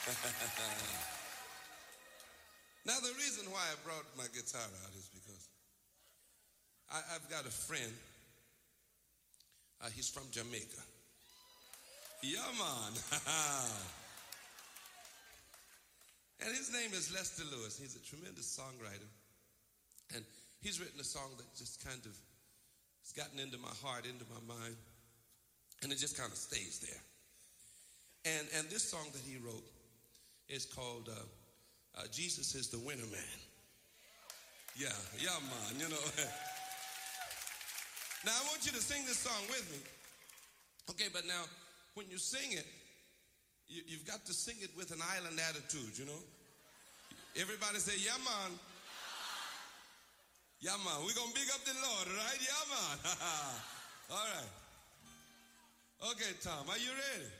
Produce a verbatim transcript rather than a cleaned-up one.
Now, the reason why I brought my guitar out is because I, I've got a friend. Uh, he's from Jamaica. Yeah, man. And his name is Lester Lewis. He's a tremendous songwriter. And he's written a song that just kind of has gotten into my heart, into my mind. And it just kind of stays there. And and this song that he wrote is called uh, uh, Jesus is the Winner Man. Yeah, yeah, man, you know. Now, I want you to sing this song with me. Okay, but now, when you sing it, you, you've got to sing it with an island attitude, you know. Everybody say, yeah, man. Yeah, man. We're going to big up the Lord, right? Yeah, man. All right. Okay, Tom, are you ready?